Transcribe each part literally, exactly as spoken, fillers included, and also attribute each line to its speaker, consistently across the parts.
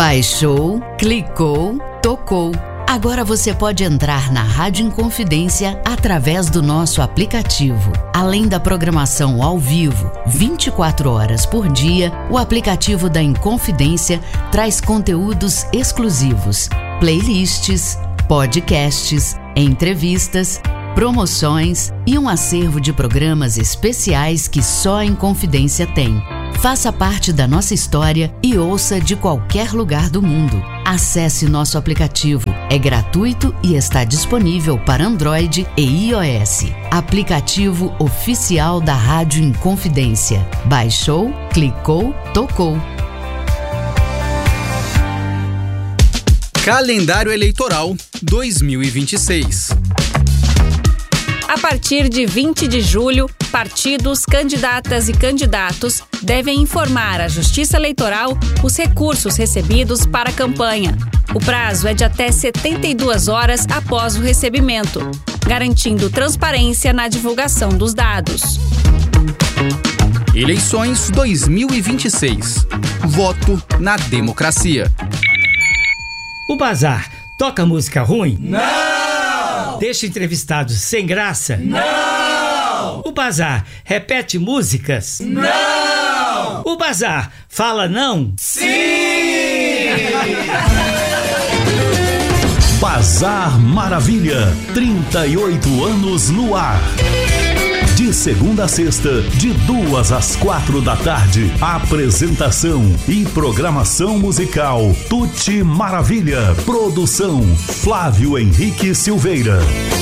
Speaker 1: Baixou, clicou, tocou. Agora você pode entrar na Rádio Inconfidência através do nosso aplicativo. Além da programação ao vivo, vinte e quatro horas por dia, o aplicativo da Inconfidência traz conteúdos exclusivos, playlists, podcasts, entrevistas, promoções e um acervo de programas especiais que só a Inconfidência tem. Faça parte da nossa história e ouça de qualquer lugar do mundo. Acesse nosso aplicativo. É gratuito e está disponível para Android e iOS. Aplicativo oficial da Rádio Inconfidência. Baixou, clicou, tocou.
Speaker 2: Calendário Eleitoral dois mil e vinte e seis.
Speaker 3: A partir de vinte de julho, partidos, candidatas e candidatos devem informar à Justiça Eleitoral os recursos recebidos para a campanha. O prazo é de até setenta e duas horas após o recebimento, garantindo transparência na divulgação dos dados.
Speaker 2: Eleições dois mil e vinte e seis. Voto na democracia.
Speaker 4: O Bazar toca música ruim?
Speaker 5: Não!
Speaker 4: Deixa entrevistados sem graça?
Speaker 5: Não!
Speaker 4: O Bazar repete músicas?
Speaker 5: Não!
Speaker 4: O Bazar fala não?
Speaker 5: Sim!
Speaker 6: Bazar Maravilha, trinta e oito anos no ar. De segunda a sexta, de duas às quatro da tarde. Apresentação e programação musical Tuti Maravilha. Produção Flávio Henrique Silveira.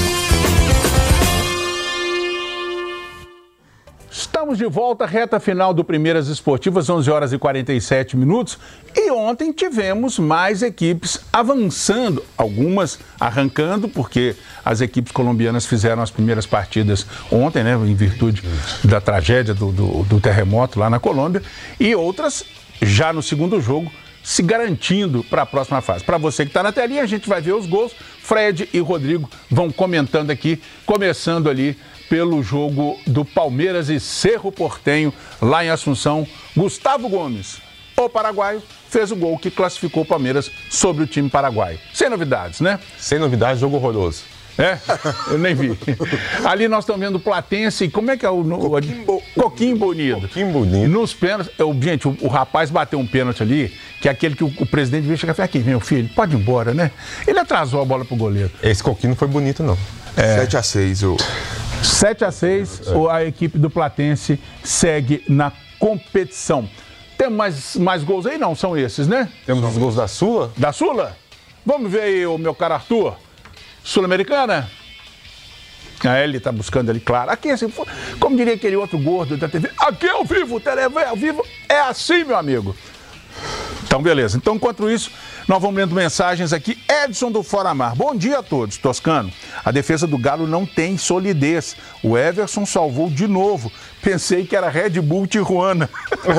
Speaker 7: Estamos de volta, reta final do Primeiras Esportivas, onze horas e quarenta e sete minutos. E ontem tivemos mais equipes avançando, algumas arrancando, porque as equipes colombianas fizeram as primeiras partidas ontem, né, em virtude da tragédia do, do, do terremoto lá na Colômbia, e outras já no segundo jogo, se garantindo para a próxima fase. Para você que está na telinha, a gente vai ver os gols. Fred e Rodrigo vão comentando aqui, começando ali pelo jogo do Palmeiras e Cerro Porteño, lá em Assunção. Gustavo Gomes, o paraguaio, fez o gol que classificou o Palmeiras sobre o time paraguaio. Sem novidades, né?
Speaker 8: Sem novidades, jogo horroroso.
Speaker 7: É? Eu nem vi. Ali nós estamos vendo o Platense. Como é que é o... o Coquinho, bo... Coquinho Bonito.
Speaker 8: Coquinho Bonito.
Speaker 7: Nos pênaltis... Eu, gente, o, o rapaz bateu um pênalti ali, que é aquele que o, o presidente veio chegar e falar, aqui, meu filho, pode ir embora, né? Ele atrasou a bola pro goleiro.
Speaker 8: Esse Coquinho não foi bonito, não.
Speaker 7: É.
Speaker 9: sete a seis, o...
Speaker 7: sete a seis, é. A equipe do Platense segue na competição. Tem mais, mais gols aí? Não, são esses, né?
Speaker 8: Temos os gols da Sula.
Speaker 7: Da Sula? Vamos ver aí, o meu caro Arthur. Sul-Americana? Ah, ele tá buscando ali, claro. Aqui, assim, como diria aquele outro gordo da T V, aqui ao vivo, T V ao vivo, é assim, meu amigo. Então, beleza. Então, enquanto isso, nós vamos lendo mensagens aqui. Edson do Fora Mar. Bom dia a todos. Toscano, a defesa do Galo não tem solidez. O Everson salvou de novo. Pensei que era Red Bull Tijuana.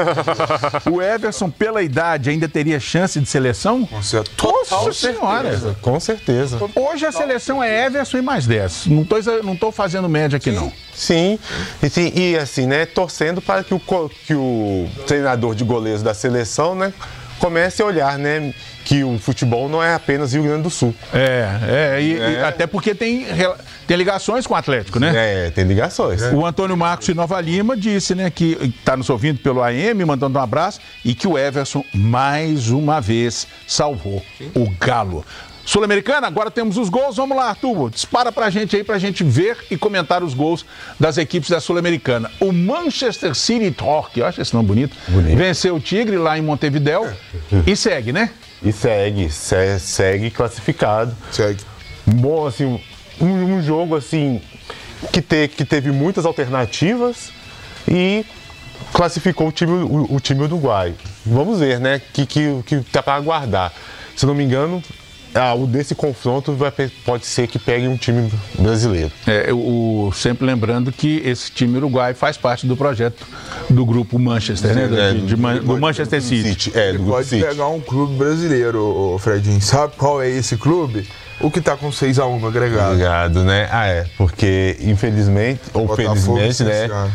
Speaker 7: O Everson, pela idade, ainda teria chance de seleção?
Speaker 9: Com certeza.
Speaker 7: Nossa senhora.
Speaker 8: Com certeza.
Speaker 7: Hoje a seleção é Everson e mais dez. Não tô, não tô fazendo média aqui, não.
Speaker 8: Sim, e, sim, e assim, né, torcendo para que o, que o treinador de goleiros da seleção, né, comece a olhar, né, que o futebol não é apenas Rio Grande do Sul.
Speaker 7: É, é, e, é. e até porque tem, tem ligações com o Atlético, né?
Speaker 8: É, tem ligações.
Speaker 7: O Antônio Marcos de Nova Lima disse, né, que está nos ouvindo pelo A M, mandando um abraço, e que o Everson, mais uma vez, salvou Sim. o Galo. Sul-Americana, agora temos os gols. Vamos lá, Arthur, dispara pra gente aí, pra gente ver e comentar os gols das equipes da Sul-Americana. O Manchester City Torque, eu acho esse nome bonito, bonito, venceu o Tigre lá em Montevidéu e segue, né?
Speaker 8: E segue, segue, segue classificado.
Speaker 9: Segue.
Speaker 8: Bom, assim, um, um jogo, assim, que, te, que teve muitas alternativas e classificou o time, o, o time uruguaio. Vamos ver, né, o que, que, que tá para aguardar. Se não me engano... Ah, o desse confronto vai, pode ser que pegue um time brasileiro.
Speaker 7: É, o, sempre lembrando que esse time uruguaio faz parte do projeto do grupo Manchester, né? Do,
Speaker 8: é,
Speaker 7: de, de, do, do Manchester City.
Speaker 9: City. É, do pode City. Pegar um clube brasileiro, Fredinho. Sabe qual é esse clube? O que tá com seis a um no agregado.
Speaker 8: Agregado, né? Ah, é. Porque, infelizmente, ou felizmente, né?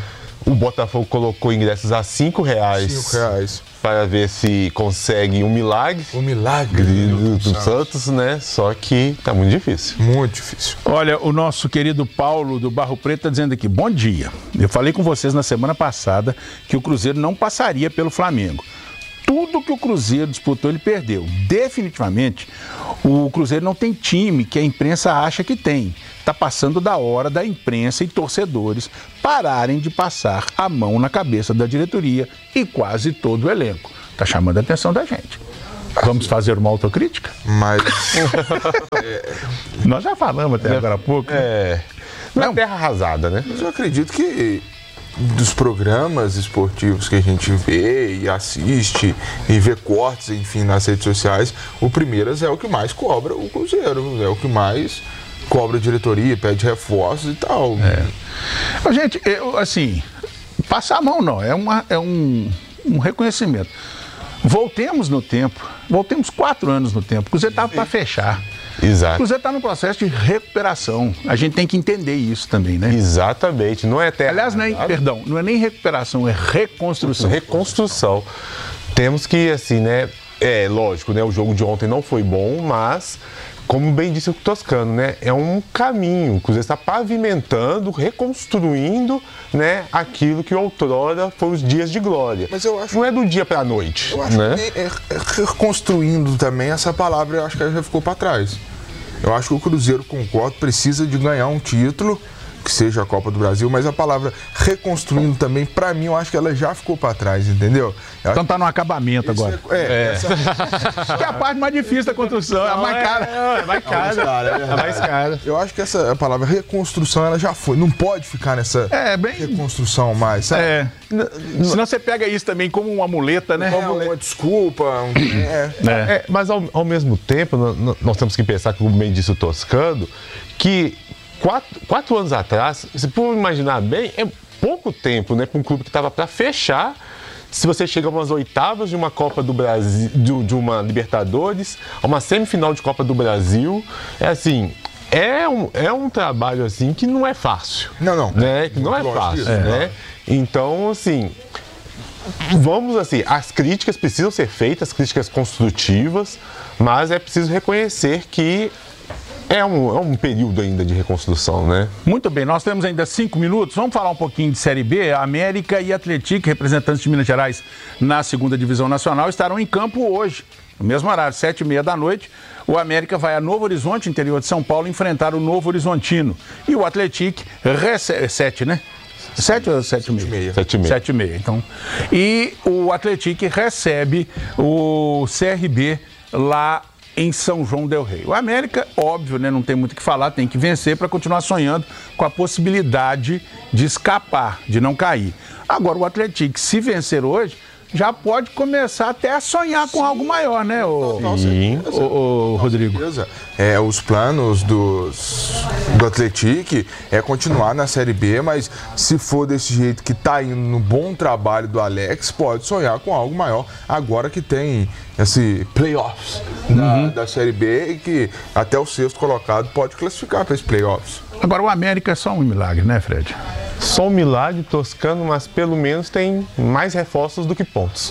Speaker 8: O Botafogo colocou ingressos a cinco reais.
Speaker 9: Cinco reais.
Speaker 8: Para ver se consegue um milagre.
Speaker 9: O milagre
Speaker 8: do, do, do Santos, né? Só que tá muito difícil.
Speaker 9: Muito difícil.
Speaker 7: Olha, o nosso querido Paulo do Barro Preto está dizendo aqui, bom dia. Eu falei com vocês na semana passada que o Cruzeiro não passaria pelo Flamengo. Tudo que o Cruzeiro disputou, ele perdeu. Definitivamente, o Cruzeiro não tem time que a imprensa acha que tem. Está passando da hora da imprensa e torcedores pararem de passar a mão na cabeça da diretoria e quase todo o elenco. Está chamando a atenção da gente. Vamos fazer uma autocrítica?
Speaker 9: Mas...
Speaker 7: Nós já falamos até agora há pouco.
Speaker 8: É... Não é terra arrasada, né?
Speaker 9: Mas eu acredito que dos programas esportivos que a gente vê e assiste e vê cortes, enfim, nas redes sociais, o Primeiras é o que mais cobra o Cruzeiro, é o que mais cobra a diretoria, pede reforços e tal.
Speaker 7: É. Gente, eu, assim, passar a mão não, é, uma, é um, um reconhecimento. Voltemos no tempo, voltemos quatro anos no tempo, o Cruzeiro estava para fechar.
Speaker 8: Exato.
Speaker 7: O Cruzeiro está no processo de recuperação. A gente tem que entender isso também, né?
Speaker 8: Exatamente. Não é terra.
Speaker 7: Aliás, não é, perdão, não é nem recuperação, é reconstrução.
Speaker 8: Reconstrução. Temos que, assim, né? É lógico, né? O jogo de ontem não foi bom, mas, como bem disse o Toscano, né? É um caminho. O Cruzeiro está pavimentando, reconstruindo, né? Aquilo que outrora foi os dias de glória.
Speaker 9: Mas eu acho...
Speaker 8: Não é do dia para a noite.
Speaker 9: Eu acho
Speaker 8: né?
Speaker 9: que é, é, reconstruindo também, essa palavra eu acho que ela já ficou para trás. Eu acho que o Cruzeiro, concordo, precisa de ganhar um título, que seja a Copa do Brasil, mas a palavra reconstruindo também, pra mim, eu acho que ela já ficou pra trás, entendeu? Eu
Speaker 7: então tá no acabamento
Speaker 9: Isso
Speaker 7: agora.
Speaker 9: É, é,
Speaker 7: é.
Speaker 9: Essa...
Speaker 7: que é a parte mais difícil da construção, é a mais cara.
Speaker 4: É, é mais cara.
Speaker 9: É a mais cara. Eu acho que essa a palavra reconstrução, ela já foi. Não pode ficar nessa
Speaker 7: é, bem...
Speaker 9: reconstrução mais, sabe?
Speaker 7: É. Senão você pega isso também como uma muleta, né?
Speaker 9: É, uma desculpa. Um... É.
Speaker 8: É. É, mas ao, ao mesmo tempo, nós, nós temos que pensar, como bem disse o Toscano, que Quatro, quatro anos atrás, se for imaginar bem, é pouco tempo, né, para um clube que estava para fechar. Se você chega a umas oitavas de uma Copa do Brasil, de, de uma Libertadores, a uma semifinal de Copa do Brasil, é assim, é um, é um trabalho assim que não é fácil.
Speaker 9: Não, não.
Speaker 8: Né? Que não é fácil, disso, né? É. Então, assim, vamos assim, as críticas precisam ser feitas, críticas construtivas, mas é preciso reconhecer que É um, é um período ainda de reconstrução, né?
Speaker 7: Muito bem, nós temos ainda cinco minutos. Vamos falar um pouquinho de Série B. A América e Atlético, representantes de Minas Gerais na segunda divisão nacional, estarão em campo hoje, no mesmo horário, sete e meia da noite. O América vai a Novo Horizonte, interior de São Paulo, enfrentar o Novo Horizontino. E o Atlético recebe... Sete, né? Sete ou sete e meia?
Speaker 8: Sete e meia.
Speaker 7: Sete e meia, então. E o Atlético recebe o C R B lá em São João del Rei. O América, óbvio, né, não tem muito o que falar, tem que vencer para continuar sonhando com a possibilidade de escapar, de não cair. Agora, o Atlético, se vencer hoje, já pode começar até a sonhar com algo maior, né, o,
Speaker 8: Sim.
Speaker 7: o, o, o Rodrigo?
Speaker 9: É, os planos dos, do Atlético é continuar na Série B, mas se for desse jeito que tá indo no bom trabalho do Alex, pode sonhar com algo maior agora que tem esse playoffs da, uhum. da Série B e que até o sexto colocado pode classificar para esses playoffs.
Speaker 7: Agora, o América é só um milagre, né, Fred?
Speaker 8: Só um milagre, Toscano, mas pelo menos tem mais reforços do que pontos.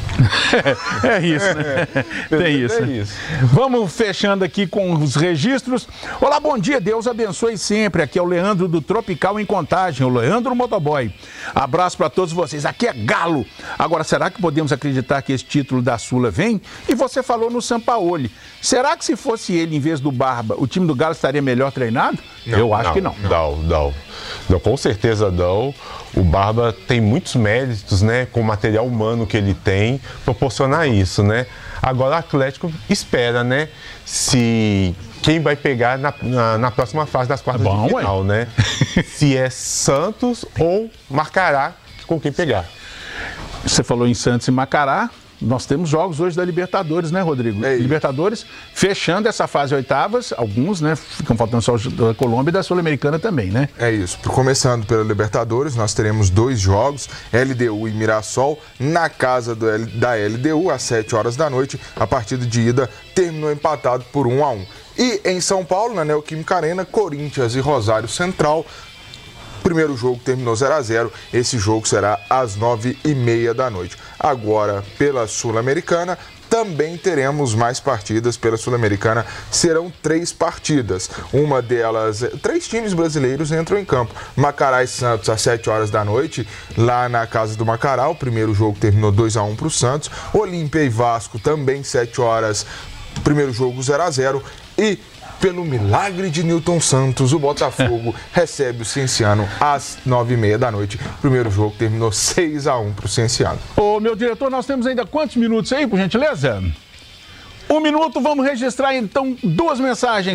Speaker 7: É isso, né? Tem isso.
Speaker 8: É isso.
Speaker 7: Vamos fechando aqui com os registros. Olá, bom dia, Deus abençoe sempre. Aqui é o Leandro do Tropical em Contagem, o Leandro Motoboy. Abraço para todos vocês. Aqui é Galo. Agora, será que podemos acreditar que esse título da Sula vem? E você falou no Sampaoli. Será que se fosse ele em vez do Barba, o time do Galo estaria melhor treinado?
Speaker 8: Não,
Speaker 7: Eu acho
Speaker 8: não,
Speaker 7: que não.
Speaker 8: Não, não. Não, com certeza não. O Barba tem muitos méritos, né, com o material humano que ele tem, proporcionar isso, né? Agora o Atlético espera, né, se quem vai pegar na, na, na próxima fase das quartas
Speaker 7: Bom,
Speaker 8: de final, ué. né? Se é Santos ou Macará com quem pegar.
Speaker 7: Você falou em Santos e Macará. Nós temos jogos hoje da Libertadores, né, Rodrigo?
Speaker 9: É
Speaker 7: Libertadores, fechando essa fase oitavas, alguns, né, ficam faltando só da Colômbia e da Sul-Americana também, né?
Speaker 9: É isso. Começando pela Libertadores, nós teremos dois jogos, L D U e Mirassol, na casa do L, da L D U, às sete horas da noite. A partida de ida terminou empatado por um a um. E em São Paulo, na Neoquímica Arena, Corinthians e Rosário Central. primeiro jogo terminou zero a zero, esse jogo será às nove e meia da noite. Agora, pela Sul-Americana, também teremos mais partidas pela Sul-Americana. Serão três partidas. Uma delas, três times brasileiros entram em campo. Macará e Santos às sete horas da noite, lá na casa do Macará. O primeiro jogo terminou dois a um para o Santos. Olímpia e Vasco também sete horas. Primeiro jogo zero a zero. E pelo milagre de Newton Santos, o Botafogo recebe o Cienciano às nove e meia da noite. O primeiro jogo terminou seis a um para o Cienciano.
Speaker 7: Ô, meu diretor, nós temos ainda quantos minutos aí, por gentileza? Um minuto, vamos registrar então duas mensagens.